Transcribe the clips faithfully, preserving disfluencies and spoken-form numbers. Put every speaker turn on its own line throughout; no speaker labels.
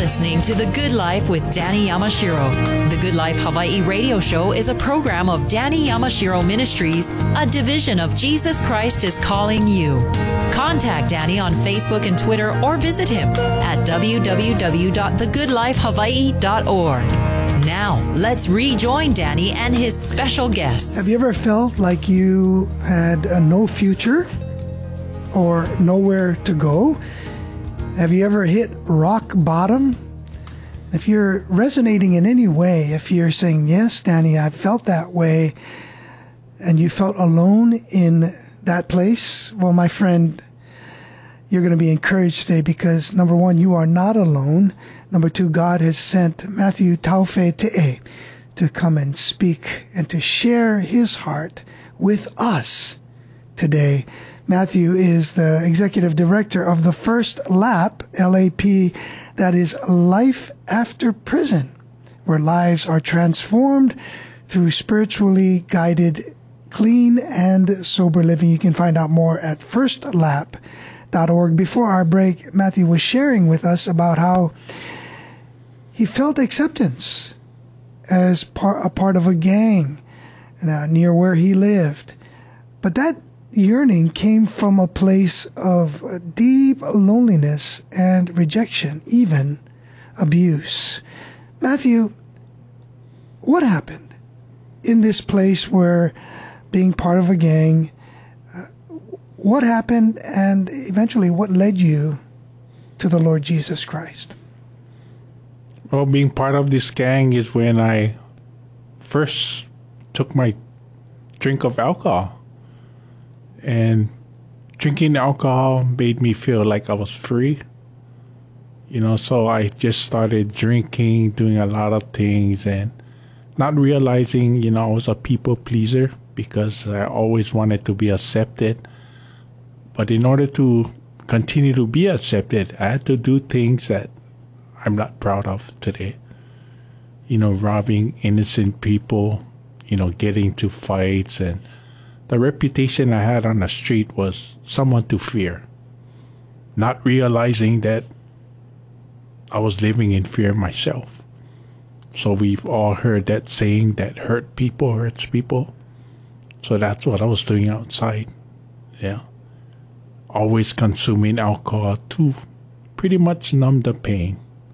listening to The Good Life with Danny Yamashiro. The Good Life Hawaii radio show is a program of Danny Yamashiro Ministries, a division of Jesus Christ is Calling You. Contact Danny on Facebook and Twitter or visit him at w w w dot the good life hawaii dot org. Now, let's rejoin Danny and his special guests.
Have you ever felt like you had uh, no future or nowhere to go? Have you ever hit rock bottom? If you're resonating in any way, if you're saying, yes, Danny, I felt that way, and you felt alone in that place, well, my friend, you're going to be encouraged today because, number one, you are not alone. Number two, God has sent Matthew Taufe Te'e to come and speak and to share his heart with us today. Matthew is the executive director of the First Lap, L A P, that is Life After Prison, where lives are transformed through spiritually guided, clean, and sober living. You can find out more at first lap dot org. Before our break, Matthew was sharing with us about how he felt acceptance as par- a part of a gang uh, near where he lived. But that yearning came from a place of deep loneliness and rejection, even abuse. Matthew, what happened in this place where being part of a gang, uh, what happened, and eventually what led you to the Lord Jesus Christ?
Well, being part of this gang is when I first took my drink of alcohol. And drinking alcohol made me feel like I was free. You know, so I just started drinking, doing a lot of things, and not realizing, you know, I was a people pleaser because I always wanted to be accepted. But in order to continue to be accepted, I had to do things that I'm not proud of today. You know, robbing innocent people, you know, getting into fights, and the reputation I had on the street was someone to fear, not realizing that I was living in fear myself. So we've all heard that saying that hurt people hurts people. So that's what I was doing outside. Yeah. Always consuming alcohol to pretty much numb the pain.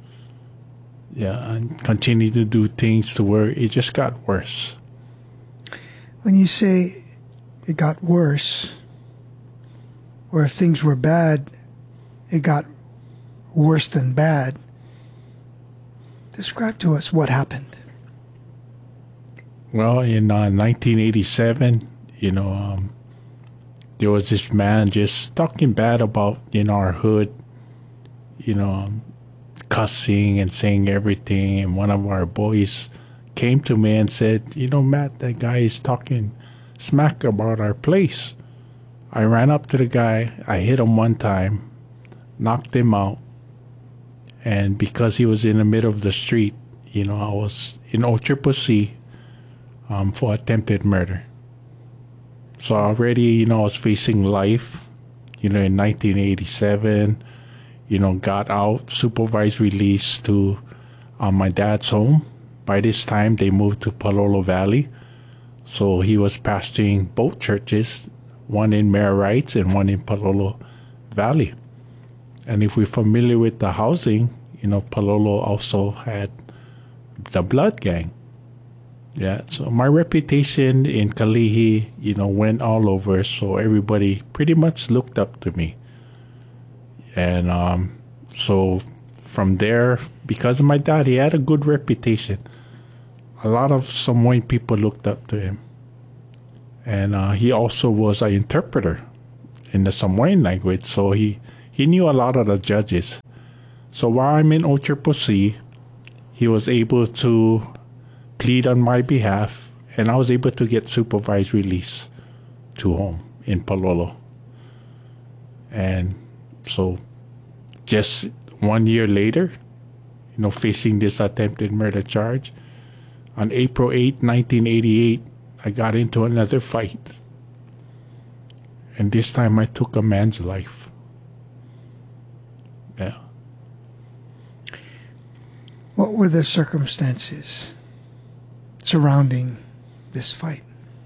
Yeah, and continue to do things to where it just got worse.
When you say it got worse, or if things were bad, it got worse than bad, describe to us what happened.
Well, in uh, nineteen eighty-seven, you know, um, there was this man just talking bad about, you know, our hood, you know, um, cussing and saying everything. And one of our boys came to me and said, you know, Matt, that guy is talking smack about our place. I ran up to the guy. I hit him one time, knocked him out. And because he was in the middle of the street, you know, I was in O C C C um, for attempted murder. So already, you know, I was facing life, you know, in nineteen eighty-seven, you know, got out, supervised release to um, my dad's home. By this time, they moved to Palolo Valley. So he was pastoring both churches, one in Mayor-Rites and one in Palolo Valley. And if we're familiar with the housing, you know, Palolo also had the Blood Gang. Yeah, so my reputation in Kalihi, you know, went all over, so everybody pretty much looked up to me. And um, so from there, because of my dad, he had a good reputation. A lot of Samoan people looked up to him. And uh, he also was an interpreter in the Samoan language, so he, he knew a lot of the judges. So while I'm in O C C C, he was able to plead on my behalf, and I was able to get supervised release to home in Palolo. And so just one year later, you know, facing this attempted murder charge, on April eighth, nineteen eighty-eight, I got into another fight. And this time I took a man's life. Yeah.
What were the circumstances surrounding this fight?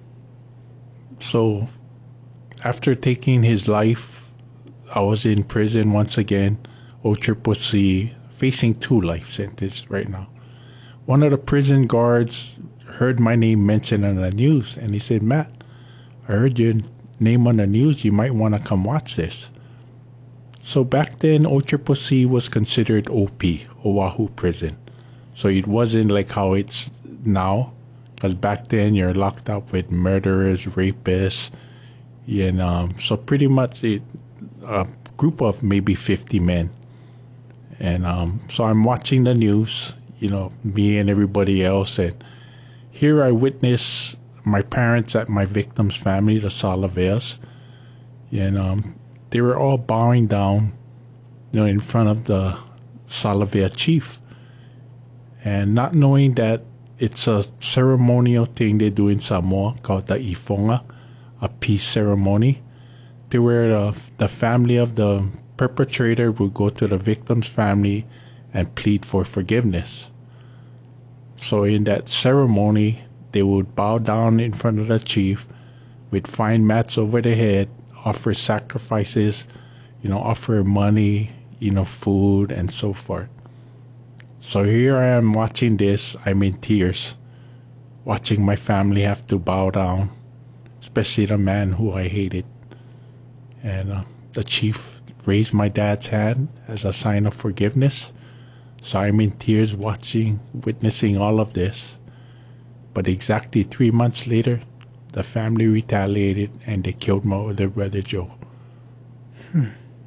So, after taking his life, I was in prison once again, O C C C, facing two life sentences right now. One of the prison guards heard my name mentioned on the news, and he said, "Matt, I heard your name on the news. You might want to come watch this." So back then, O C C C was considered O P, Oahu Prison. So it wasn't like how it's now, because back then you're locked up with murderers, rapists, and um, so pretty much it, a group of maybe fifty men. And um, so I'm watching the news, you know, me and everybody else, and here I witness my parents at my victim's family, the Salaveas, and um, they were all bowing down, you know, in front of the Salavea chief, and not knowing that it's a ceremonial thing they do in Samoa called the Ifonga, a peace ceremony. They were the, the family of the perpetrator would go to the victim's family and plead for forgiveness. So in that ceremony, they would bow down in front of the chief with fine mats over their head, offer sacrifices, you know, offer money, you know, food, and so forth. So here I am watching this. I'm in tears, watching my family have to bow down, especially the man who I hated. And uh, the chief raised my dad's hand as a sign of forgiveness. So I'm in tears watching, witnessing all of this. But exactly three months later, the family retaliated and they killed my older brother Joe.
Hmm.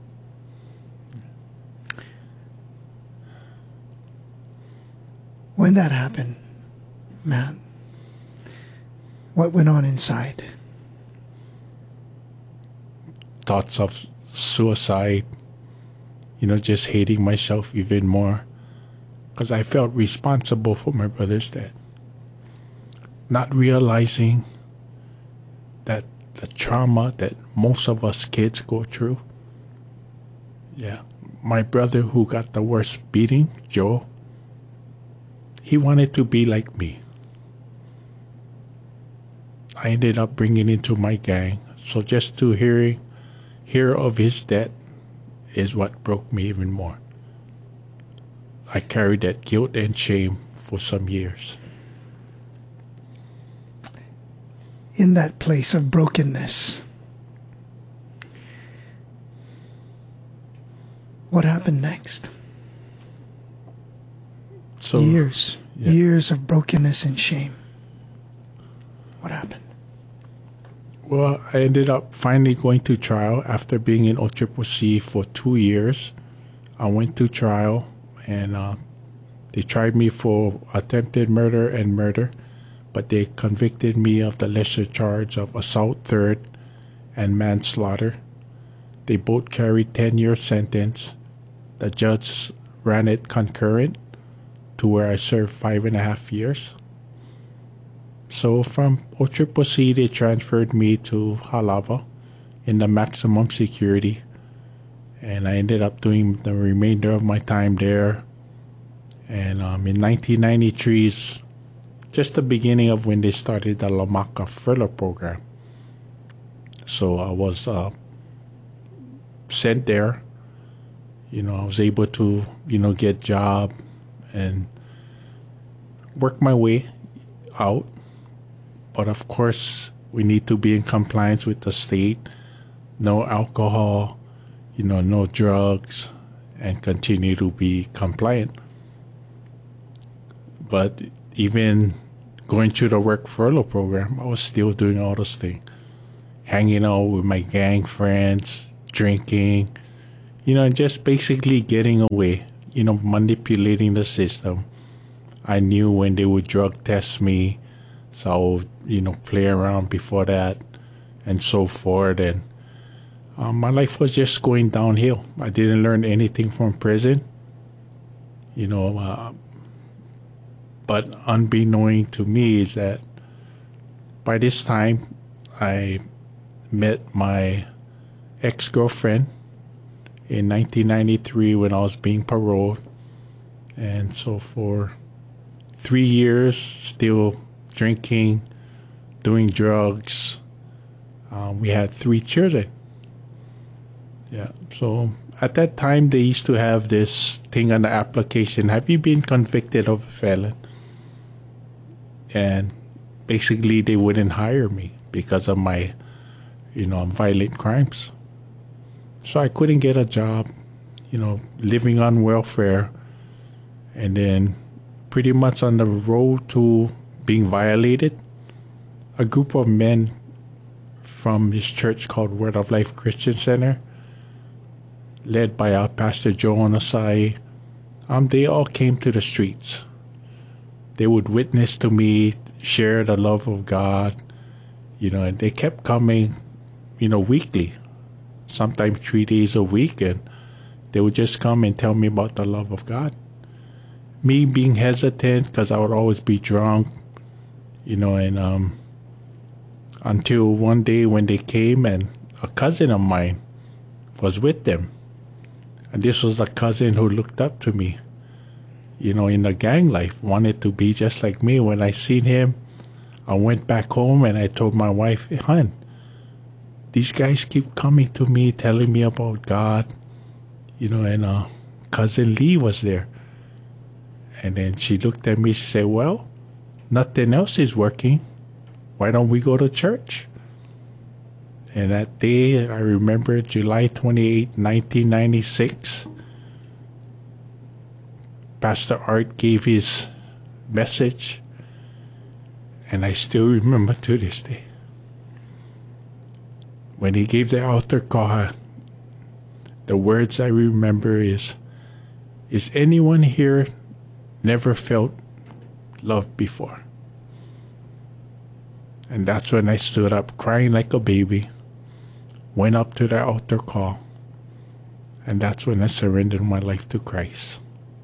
When that happened, Matt, what went on inside?
Thoughts of suicide, you know, just hating myself even more, because I felt responsible for my brother's death. Not realizing that the trauma that most of us kids go through. Yeah, my brother who got the worst beating, Joe, he wanted to be like me. I ended up bringing into my gang, so just to hear, hear of his death is what broke me even more. I carried that guilt and shame for some years.
In that place of brokenness, what happened next?
So,
years,
yeah.
years of brokenness and shame. What happened?
Well, I ended up finally going to trial after being in O C C C for two years. I went to trial, and uh, they tried me for attempted murder and murder, but they convicted me of the lesser charge of assault third and manslaughter. They both carried ten-year sentence. The judge ran it concurrent to where I served five and a half years. So from O C C C, they transferred me to Halawa in the maximum security, and I ended up doing the remainder of my time there. And um, in nineteen ninety-three is just the beginning of when they started the Lamaka furlough program. So I was uh, sent there. You know, I was able to, you know, get job and work my way out. But of course, we need to be in compliance with the state. No alcohol, you know, no drugs, and continue to be compliant. But even going through the work furlough program, I was still doing all those things. Hanging out with my gang friends, drinking, you know, just basically getting away, you know, manipulating the system. I knew when they would drug test me, so I would, you know, play around before that and so forth. And um, my life was just going downhill. I didn't learn anything from prison, you know, uh, but unbeknown to me is that by this time I met my ex-girlfriend in nineteen ninety-three when I was being paroled. And so for three years, still drinking, doing drugs. Um, we had three children. Yeah. So at that time, they used to have this thing on the application. Have you been convicted of a felon? And basically, they wouldn't hire me because of my, you know, violent crimes. So I couldn't get a job, you know, living on welfare. And then pretty much on the road to being violated, a group of men from this church called Word of Life Christian Center, led by our Pastor Joe Onasai, um, they all came to the streets. They would witness to me, share the love of God, you know, and they kept coming, you know, weekly, sometimes three days a week, and they would just come and tell me about the love of God. Me being hesitant because I would always be drunk, you know, and um, until one day when they came and a cousin of mine was with them. And this was a cousin who looked up to me, you know, in the gang life, wanted to be just like me. When I seen him, I went back home and I told my wife, hey, hon, these guys keep coming to me, telling me about God, you know, and uh, cousin Lee was there. And then she looked at me, she said, well, nothing else is working. Why don't we go to church? And that day, I remember July twenty-eighth, nineteen ninety-six, Pastor Art gave his message, and I still remember to this day. When he gave the altar call, the words I remember is, is anyone here never felt love before? And that's when I stood up crying like a baby, went up to the altar call, and that's when I surrendered my life to Christ.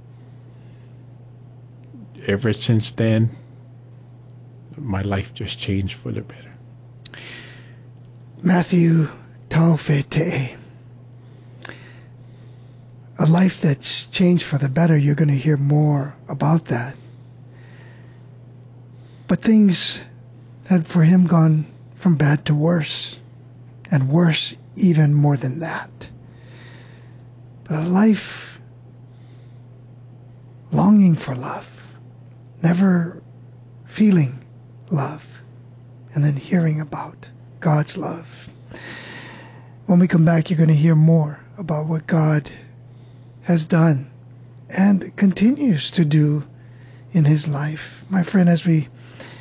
Ever since then, my life just changed for the better.
Matthew Taufete. A life that's changed for the better. You're going to hear more about that. But things had for him gone from bad to worse, and worse even more than that. But a life longing for love, never feeling love, and then hearing about God's love. When we come back, you're going to hear more about what God has done and continues to do in his life. My friend, as we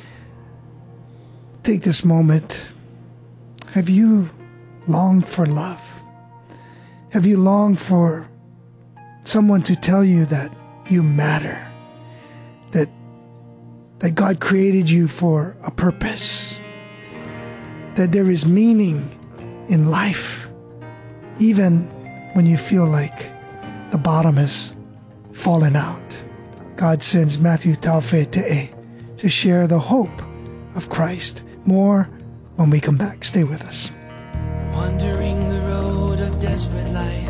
take this moment, have you longed for love? Have you longed for someone to tell you that you matter, that that God created you for a purpose, that there is meaning in life, even when you feel like the bottom has fallen out? God sends Matthew Taufete to share the hope of Christ. More when we come back. Stay with us.
Wandering the road of desperate life,